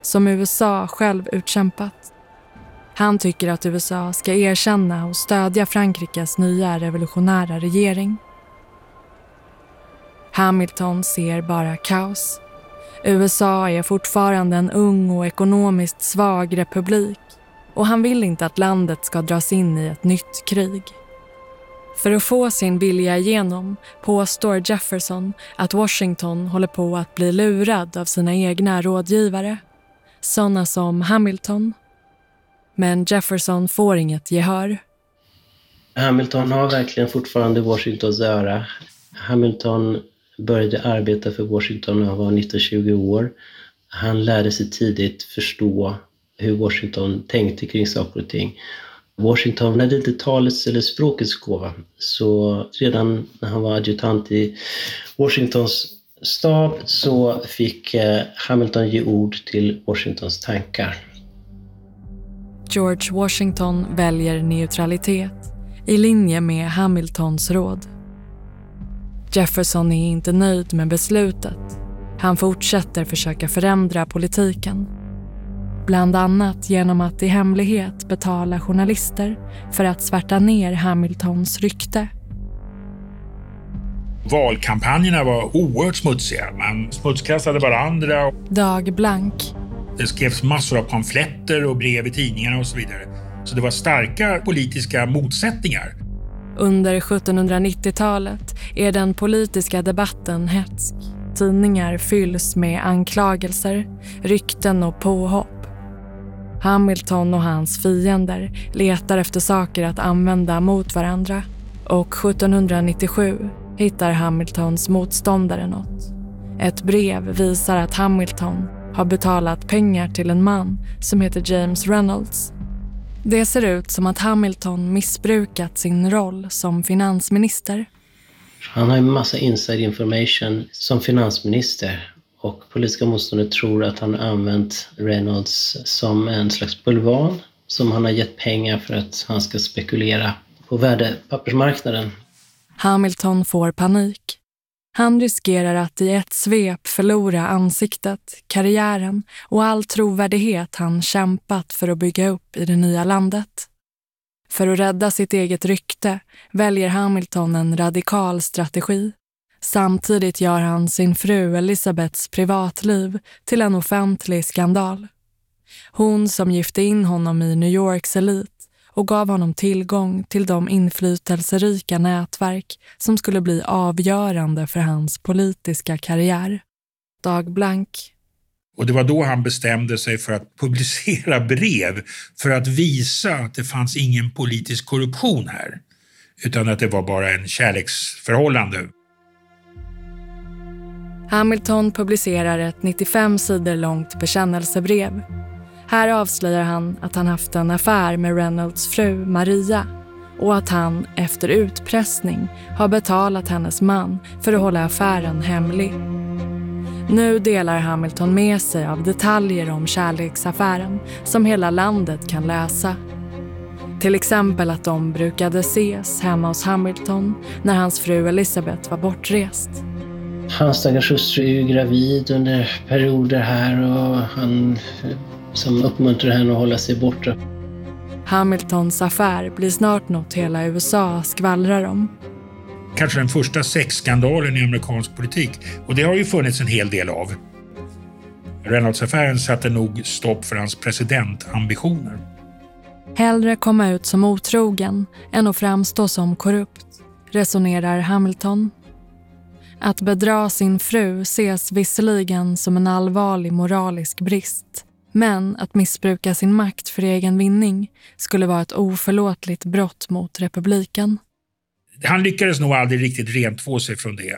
som USA själv utkämpat. Han tycker att USA ska erkänna och stödja Frankrikes nya revolutionära regering. Hamilton ser bara kaos. USA är fortfarande en ung och ekonomiskt svag republik och han vill inte att landet ska dras in i ett nytt krig. För att få sin vilja igenom påstår Jefferson att Washington håller på att bli lurad av sina egna rådgivare, sådana som Hamilton. Men Jefferson får inget gehör. Hamilton har verkligen fortfarande Washingtons öra. Hamilton började arbeta för Washington när han var 19-20 år. Han lärde sig tidigt förstå hur Washington tänkte kring saker och ting. Washington hade inte talets eller språkets gåva. Så redan när han var adjutant i Washingtons stab så fick Hamilton ge ord till Washingtons tankar. George Washington väljer neutralitet i linje med Hamiltons råd. Jefferson är inte nöjd med beslutet. Han fortsätter försöka förändra politiken. Bland annat genom att i hemlighet betala journalister för att svärta ner Hamiltons rykte. Valkampanjerna var oerhört smutsiga. Man smutskastade varandra. Dag Blank. Det skrevs massor av pamfletter och brev i tidningarna och så vidare. Så det var starka politiska motsättningar. Under 1790-talet är den politiska debatten hätsk. Tidningar fylls med anklagelser, rykten och påhopp. Hamilton och hans fiender letar efter saker att använda mot varandra. Och 1797 hittar Hamiltons motståndare något. Ett brev visar att Hamilton har betalat pengar till en man som heter James Reynolds. Det ser ut som att Hamilton missbrukat sin roll som finansminister. Han har en massa inside information som finansminister och politiska motståndare tror att han har använt Reynolds som en slags bulvan som han har gett pengar för att han ska spekulera på värdepappersmarknaden. Hamilton får panik. Han riskerar att i ett svep förlora ansiktet, karriären och all trovärdighet han kämpat för att bygga upp i det nya landet. För att rädda sitt eget rykte väljer Hamilton en radikal strategi. Samtidigt gör han sin fru Elizabeths privatliv till en offentlig skandal. Hon som gifte in honom i New Yorks elit och gav honom tillgång till de inflytelserika nätverk som skulle bli avgörande för hans politiska karriär. Dag Blank. Och det var då han bestämde sig för att publicera brev för att visa att det fanns ingen politisk korruption här, utan att det var bara en kärleksförhållande. Hamilton publicerar ett 95 sidor långt bekännelsebrev. Här avslöjar han att han haft en affär med Reynolds fru Maria och att han efter utpressning har betalat hennes man för att hålla affären hemlig. Nu delar Hamilton med sig av detaljer om kärleksaffären som hela landet kan läsa. Till exempel att de brukade ses hemma hos Hamilton när hans fru Elizabeth var bortrest. Hans stackars hustru är ju gravid under perioder här och han som uppmuntrar henne att hålla sig borta. Hamiltons affär blir snart något hela USA skvallrar om. Kanske den första sexskandalen i amerikansk politik, och det har ju funnits en hel del av. Reynolds-affären satte nog stopp för hans presidentambitioner. Hellre komma ut som otrogen än att framstå som korrupt, resonerar Hamilton. Att bedra sin fru ses visserligen som en allvarlig moralisk brist, men att missbruka sin makt för egen vinning skulle vara ett oförlåtligt brott mot republiken. Han lyckades nog aldrig riktigt rentvå sig från det.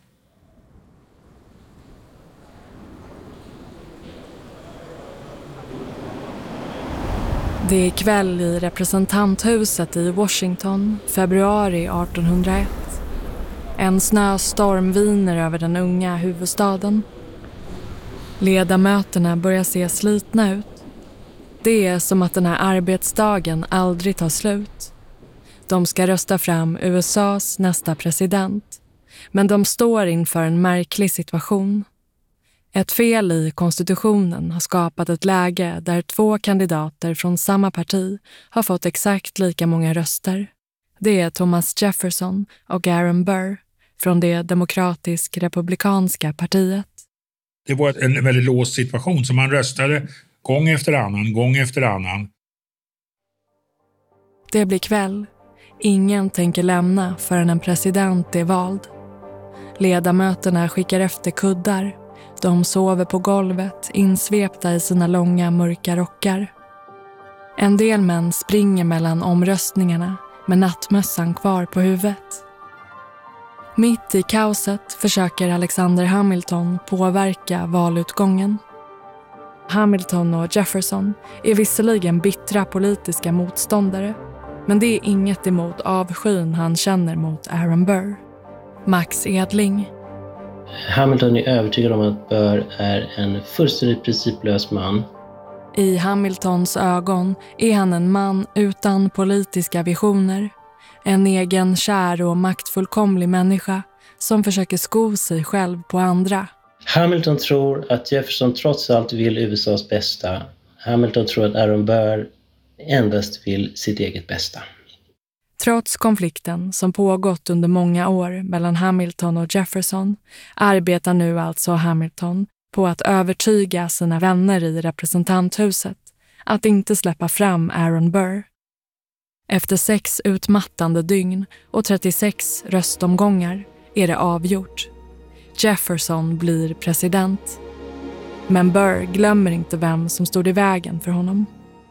Det är kväll i representanthuset i Washington, februari 1801. En snöstorm viner över den unga huvudstaden. Ledamöterna börjar se slitna ut. Det är som att den här arbetsdagen aldrig tar slut. De ska rösta fram USAs nästa president. Men de står inför en märklig situation. Ett fel i konstitutionen har skapat ett läge där 2 kandidater från samma parti har fått exakt lika många röster. Det är Thomas Jefferson och Aaron Burr från det demokratisk-republikanska partiet. Det var en väldigt låst situation som man röstade gång efter annan. Det blir kväll. Ingen tänker lämna förrän en president är vald. Ledamöterna skickar efter kuddar. De sover på golvet, insvepta i sina långa mörka rockar. En del män springer mellan omröstningarna med nattmössan kvar på huvudet. Mitt i kaoset försöker Alexander Hamilton påverka valutgången. Hamilton och Jefferson är visserligen bittra politiska motståndare, men det är inget emot avskyn han känner mot Aaron Burr. Max Edling. Hamilton är övertygad om att Burr är en fullständigt principlös man. I Hamiltons ögon är han en man utan politiska visioner. En egen kär och maktfullkomlig människa som försöker sko sig själv på andra. Hamilton tror att Jefferson trots allt vill USAs bästa. Hamilton tror att Aaron Burr endast vill sitt eget bästa. Trots konflikten som pågått under många år mellan Hamilton och Jefferson arbetar nu alltså Hamilton på att övertyga sina vänner i representanthuset att inte släppa fram Aaron Burr. Efter 6 utmattande dygn och 36 röstomgångar är det avgjort. Jefferson blir president. Men Burr glömmer inte vem som stod i vägen för honom.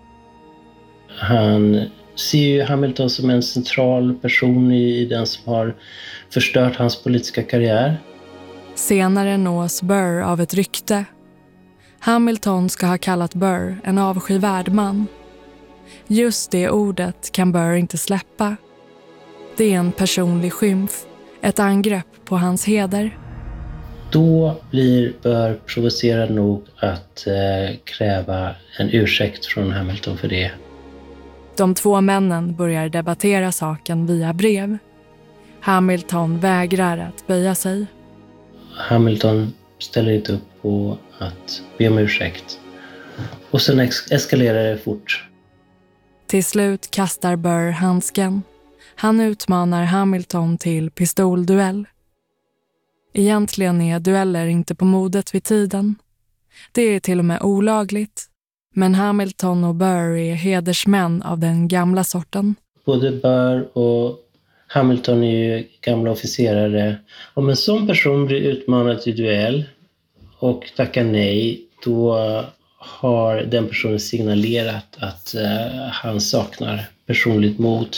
Han ser ju Hamilton som en central person i den som har förstört hans politiska karriär. Senare nås Burr av ett rykte. Hamilton ska ha kallat Burr en avskyvärd man. Just det ordet kan Burr inte släppa. Det är en personlig skymf, ett angrepp på hans heder. Då blir Burr provocerad nog att kräva en ursäkt från Hamilton för det. De 2 männen börjar debattera saken via brev. Hamilton vägrar att böja sig. Hamilton ställer inte upp på att be om ursäkt. Och sen eskalerar det fort. Till slut kastar Burr handsken. Han utmanar Hamilton till pistolduell. Egentligen är dueller inte på modet vid tiden. Det är till och med olagligt. Men Hamilton och Burr är hedersmän av den gamla sorten. Både Burr och Hamilton är ju gamla officerare. Om en sån person blir utmanad till duell och tackar nej, då har den personen signalerat att han saknar personligt mod.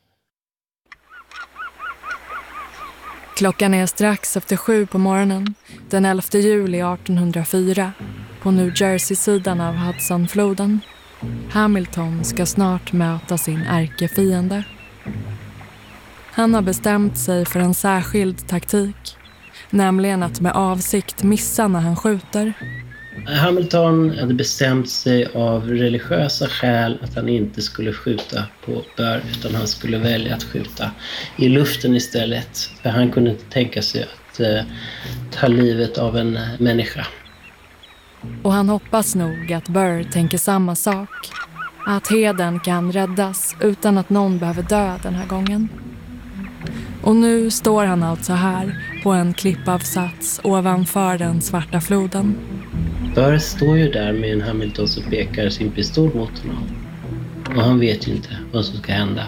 Klockan är strax efter 7 på morgonen, den 11 juli 1804, på New Jersey-sidan av Hudsonfloden. Hamilton ska snart möta sin ärkefiende. Han har bestämt sig för en särskild taktik, nämligen att med avsikt missa när han skjuter. Hamilton hade bestämt sig av religiösa skäl att han inte skulle skjuta på Burr, utan han skulle välja att skjuta i luften istället. För han kunde inte tänka sig att ta livet av en människa. Och han hoppas nog att Burr tänker samma sak. Att heden kan räddas utan att någon behöver dö den här gången. Och nu står han alltså här på en klippavsats ovanför den svarta floden. Burr står ju där med en Hamilton som pekar sin pistol mot honom. Och han vet ju inte vad som ska hända.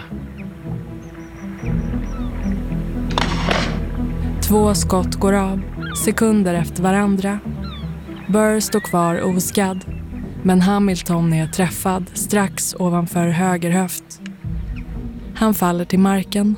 2 skott går av, sekunder efter varandra. Burr står kvar oskadd, men Hamilton är träffad strax ovanför höger höft. Han faller till marken.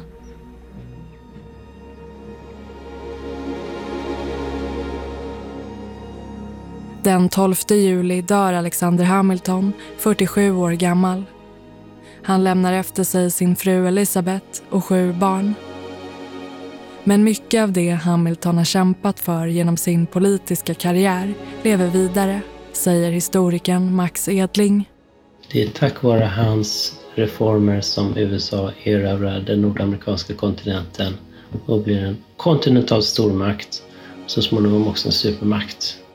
Den 12 juli dör Alexander Hamilton, 47 år gammal. Han lämnar efter sig sin fru Elizabeth och 7 barn. Men mycket av det Hamilton har kämpat för genom sin politiska karriär lever vidare, säger historikern Max Edling. Det är tack vare hans reformer som USA erövrar den nordamerikanska kontinenten och blir en kontinental stormakt, så småningom också en supermakt.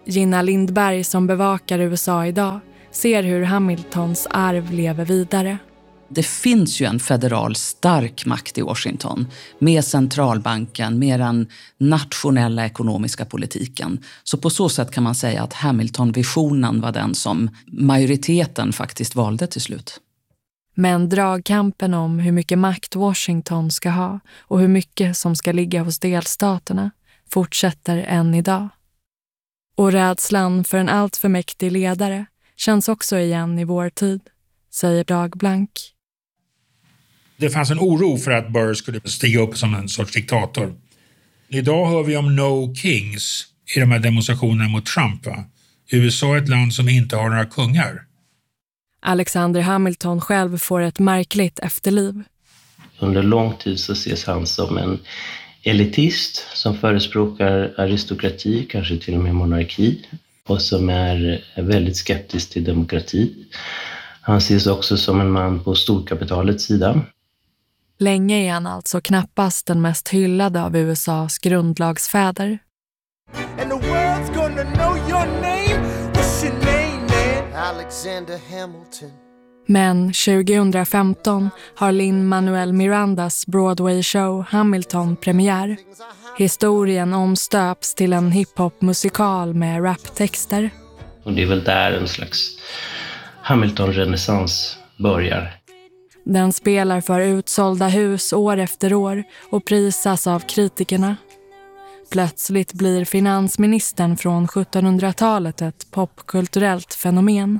Gina Lindberg som bevakar USA idag ser hur Hamiltons arv lever vidare. Det finns ju en federal stark makt i Washington med centralbanken, med den nationella ekonomiska politiken. Så på så sätt kan man säga att Hamilton-visionen var den som majoriteten faktiskt valde till slut. Men dragkampen om hur mycket makt Washington ska ha och hur mycket som ska ligga hos delstaterna fortsätter än idag. Och rädslan för en alltför mäktig ledare känns också igen i vår tid, säger Dag Blank. Det fanns en oro för att Burr skulle stiga upp som en sorts diktator. Idag hör vi om no kings i de här demonstrationerna mot Trump. Va? USA är ett land som inte har några kungar. Alexander Hamilton själv får ett märkligt efterliv. Under lång tid så ses han som en elitist som förespråkar aristokrati, kanske till och med monarki, och som är väldigt skeptisk till demokrati. Han ses också som en man på storkapitalets sida. Länge är han alltså knappast den mest hyllade av USAs grundlagsfäder. And the world's gonna know your name. What's your name, man? Alexander Hamilton. Men 2015 har Lin-Manuel Mirandas Broadway-show Hamilton premiär. Historien omstöps till en hiphop-musikal med raptexter. Och det är väl där en slags Hamilton-renässans börjar. Den spelar för utsålda hus år efter år och prisas av kritikerna. Plötsligt blir finansministern från 1700-talet ett popkulturellt fenomen.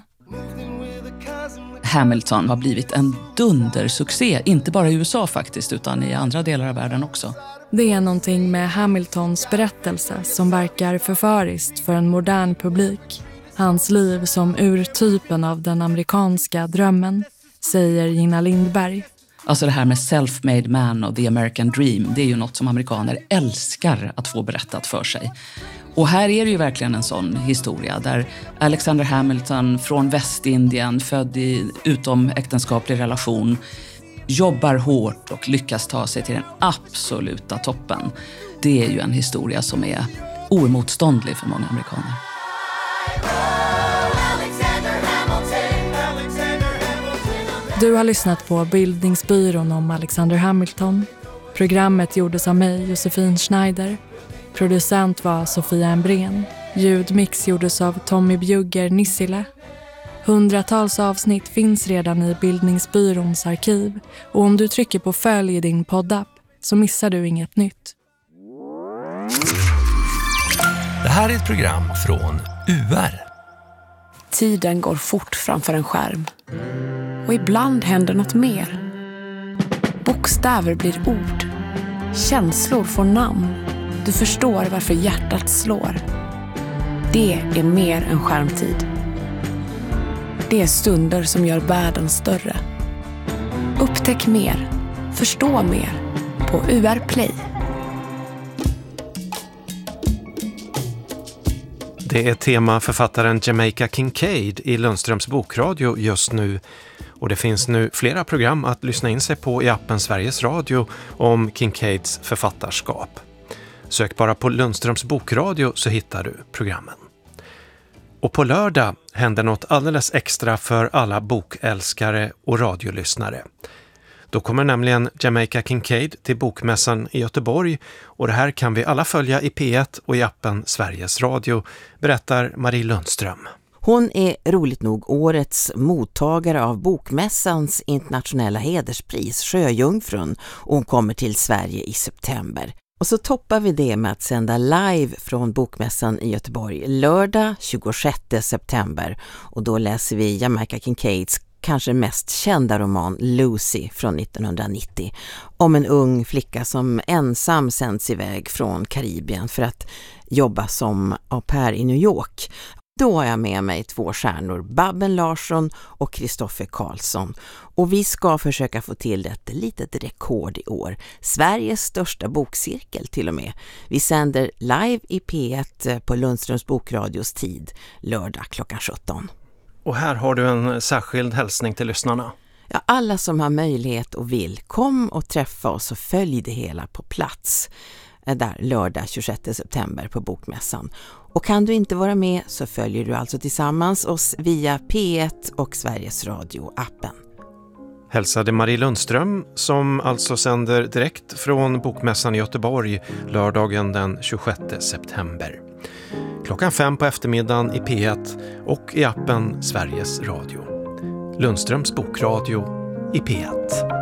Hamilton har blivit en dundersuccé, inte bara i USA faktiskt utan i andra delar av världen också. Det är någonting med Hamiltons berättelse som verkar förföriskt för en modern publik. Hans liv som urtypen av den amerikanska drömmen, säger Gina Lindberg. Alltså det här med self-made man och the American dream, det är ju något som amerikaner älskar att få berättat för sig. Och här är det ju verkligen en sån historia där Alexander Hamilton från Västindien, född i utomäktenskaplig relation, jobbar hårt och lyckas ta sig till den absoluta toppen. Det är ju en historia som är oemotståndlig för många amerikaner. Du har lyssnat på Bildningsbyrån om Alexander Hamilton. Programmet gjordes av mig, Josefin Schneider. Producent var Sofia Embrén. Ljudmix gjordes av Tommy Bjugger Nissile. Hundratals avsnitt finns redan i Bildningsbyråns arkiv. Och om du trycker på följ i din poddapp så missar du inget nytt. Det här är ett program från UR. Tiden går fort framför en skärm. Och ibland händer något mer. Bokstäver blir ord. Känslor får namn. Du förstår varför hjärtat slår. Det är mer än skärmtid. Det är stunder som gör världen större. Upptäck mer. Förstå mer. På UR Play. Det är temaförfattaren Jamaica Kincaid i Lundströms bokradio just nu. Och det finns nu flera program att lyssna in sig på i appen Sveriges Radio om Kincaids författarskap. Sök bara på Lundströms bokradio så hittar du programmen. Och på lördag händer något alldeles extra för alla bokälskare och radiolyssnare. Då kommer nämligen Jamaica Kincaid till Bokmässan i Göteborg och det här kan vi alla följa i P1 och i appen Sveriges Radio, berättar Marie Lundström. Hon är roligt nog årets mottagare av Bokmässans internationella hederspris, Sjöjungfrun, och hon kommer till Sverige i september. Och så toppar vi det med att sända live från Bokmässan i Göteborg lördag 26 september. Och då läser vi Jamaica Kincaids kanske mest kända roman Lucy från 1990 om en ung flicka som ensam sänds iväg från Karibien för att jobba som au pair i New York. Då har jag med mig 2 stjärnor, Babben Larsson och Kristoffer Karlsson. Och vi ska försöka få till ett litet rekord i år. Sveriges största bokcirkel till och med. Vi sänder live i P1 på Lundströms bokradios tid, lördag klockan 17. Och här har du en särskild hälsning till lyssnarna. Ja, alla som har möjlighet och vill, kom och träffa oss och följ det hela på plats. där lördag 26 september på Bokmässan. Och kan du inte vara med så följer du alltså tillsammans oss via P1 och Sveriges Radio-appen. Hälsade Marie Lundström som alltså sänder direkt från Bokmässan i Göteborg lördagen den 26 september. Klockan 5 på eftermiddagen i P1 och i appen Sveriges Radio. Lundströms bokradio i P1.